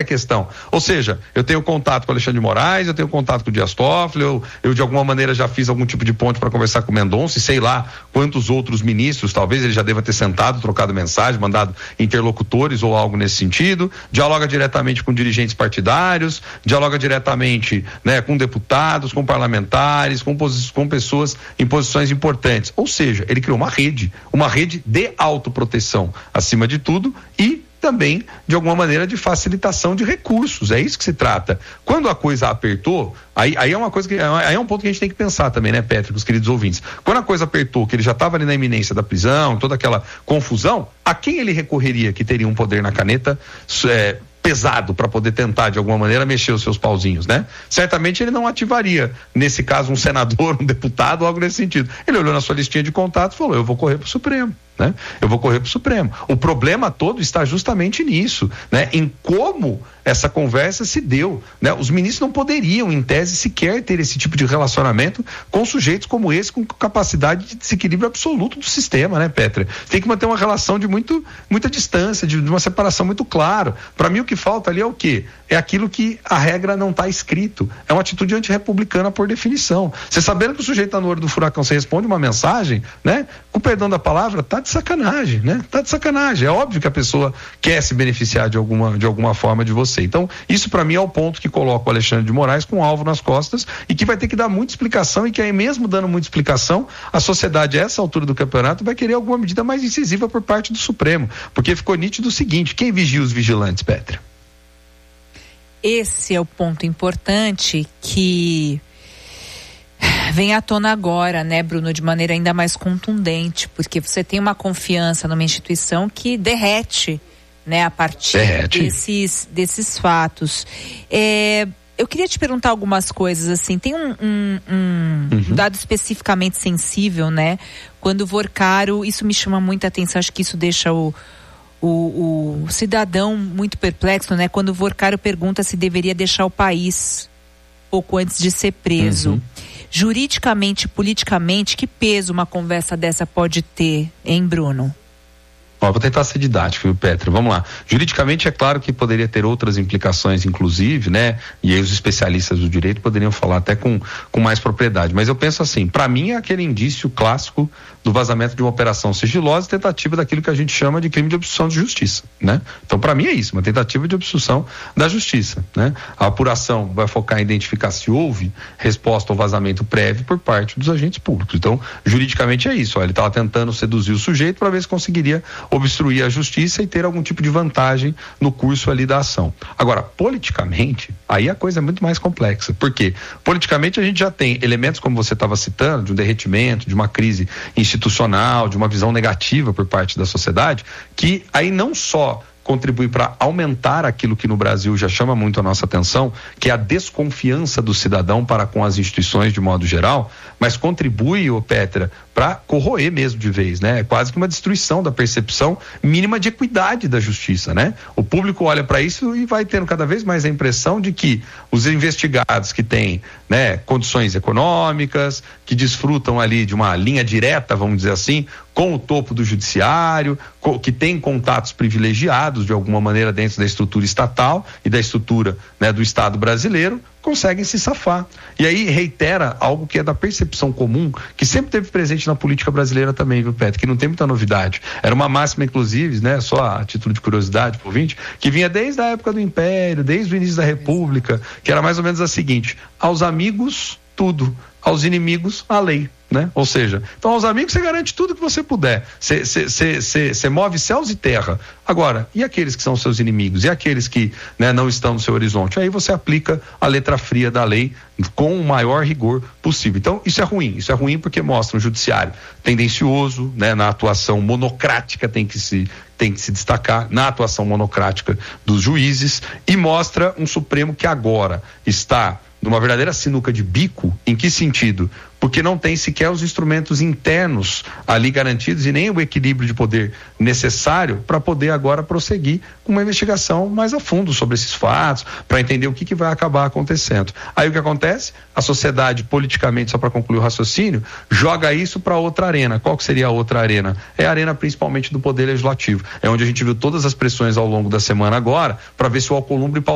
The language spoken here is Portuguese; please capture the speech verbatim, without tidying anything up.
questão. Ou seja, eu tenho contato com o Alexandre de Moraes, eu tenho contato com o Dias Toffoli, eu, eu de alguma maneira já fiz algum tipo de ponte para conversar com o Mendonça, e sei lá quantos outros ministros, talvez ele já deva ter sentado, trocado mensagem, mandado interlocutores ou algo nesse sentido, dialoga diretamente com dirigentes partidários, dialoga diretamente, né, com deputados, com parlamentares, com, com pessoas em posições importantes. Ou seja, ele criou uma rede, uma rede de autoproteção, acima de tudo, e também, de alguma maneira, de facilitação de recursos. É isso que se trata. Quando a coisa apertou, aí, aí é uma coisa que, aí é um ponto que a gente tem que pensar também, né, Petri, com os queridos ouvintes. Quando a coisa apertou, que ele já estava ali na iminência da prisão, toda aquela confusão, a quem ele recorreria que teria um poder na caneta é, pesado para poder tentar, de alguma maneira, mexer os seus pauzinhos, né? Certamente ele não ativaria, nesse caso, um senador, um deputado, algo nesse sentido. Ele olhou na sua listinha de contatos e falou, eu vou correr para o Supremo. Né? Eu vou correr para o Supremo. O problema todo está justamente nisso, né? Em como essa conversa se deu, né? Os ministros não poderiam, em tese, sequer ter esse tipo de relacionamento com sujeitos como esse, com capacidade de desequilíbrio absoluto do sistema, né, Petra? Tem que manter uma relação de muito, muita distância, de, de uma separação muito clara. Para mim, o que falta ali é o quê? É aquilo que a regra não está escrito. É uma atitude antirrepublicana por definição. Você sabendo que o sujeito está no olho do furacão, você responde uma mensagem, né? Com perdão da palavra, tá de sacanagem, né? Tá de sacanagem. É óbvio que a pessoa quer se beneficiar de alguma, de alguma forma de você. Então, isso para mim é o ponto que coloca o Alexandre de Moraes com um alvo nas costas e que vai ter que dar muita explicação, e que aí mesmo dando muita explicação, a sociedade a essa altura do campeonato vai querer alguma medida mais incisiva por parte do Supremo, porque ficou nítido o seguinte: quem vigia os vigilantes, Petra? Esse é o ponto importante que vem à tona agora, né, Bruno, de maneira ainda mais contundente, porque você tem uma confiança numa instituição que derrete, né, a partir derrete. desses, desses fatos. É, eu queria te perguntar algumas coisas, assim, tem um, um, um uhum. dado especificamente sensível, né, quando o Vorcaro, isso me chama muita atenção, acho que isso deixa o O, o cidadão muito perplexo, né? Quando o Vorcaro pergunta se deveria deixar o país pouco antes de ser preso. Uhum. Juridicamente, politicamente, que peso uma conversa dessa pode ter, hein, Bruno? Ó, vou tentar ser didático, viu, Petra? Vamos lá. Juridicamente é claro que poderia ter outras implicações, inclusive, né? E aí os especialistas do direito poderiam falar até com, com mais propriedade. Mas eu penso assim, para mim é aquele indício clássico do vazamento de uma operação sigilosa e tentativa daquilo que a gente chama de crime de obstrução de justiça, né? Então, para mim é isso, uma tentativa de obstrução da justiça, né? A apuração vai focar em identificar se houve resposta ao vazamento prévio por parte dos agentes públicos. Então, juridicamente é isso, ó, ele estava tentando seduzir o sujeito para ver se conseguiria obstruir a justiça e ter algum tipo de vantagem no curso ali da ação. Agora, politicamente, aí a coisa é muito mais complexa. Por quê? Politicamente a gente já tem elementos, como você estava citando, de um derretimento, de uma crise institucional, de uma visão negativa por parte da sociedade, que aí não só contribui para aumentar aquilo que no Brasil já chama muito a nossa atenção, que é a desconfiança do cidadão para com as instituições de modo geral, mas contribui, ô Petra, para corroer mesmo de vez, né? É quase que uma destruição da percepção mínima de equidade da justiça, né? O público olha para isso e vai tendo cada vez mais a impressão de que os investigados que têm, né, condições econômicas, que desfrutam ali de uma linha direta, vamos dizer assim, com o topo do judiciário, que tem contatos privilegiados de alguma maneira dentro da estrutura estatal e da estrutura, né, do Estado brasileiro, conseguem se safar. E aí reitera algo que é da percepção comum, que sempre teve presente na política brasileira também, viu, Petro? Que não tem muita novidade. Era uma máxima, inclusive, né, só a título de curiosidade, por ouvinte, que vinha desde a época do Império, desde o início da República, que era mais ou menos a seguinte: aos amigos, tudo; aos inimigos, a lei. Né? Ou seja, então aos amigos você garante tudo que você puder, você move céus e terra. Agora, e aqueles que são seus inimigos? E aqueles que, né, não estão no seu horizonte? Aí você aplica a letra fria da lei com o maior rigor possível. Então isso é ruim, isso é ruim porque mostra um judiciário tendencioso, né, na atuação monocrática, tem que se tem que se destacar na atuação monocrática dos juízes, e mostra um Supremo que agora está numa verdadeira sinuca de bico. Em que sentido? Porque não tem sequer os instrumentos internos ali garantidos e nem o equilíbrio de poder necessário para poder agora prosseguir com uma investigação mais a fundo sobre esses fatos, para entender o que, que vai acabar acontecendo. Aí o que acontece? A sociedade, politicamente, só para concluir o raciocínio, joga isso para outra arena. Qual que seria a outra arena? É a arena principalmente do poder legislativo. É onde a gente viu todas as pressões ao longo da semana agora, para ver se o Alcolumbre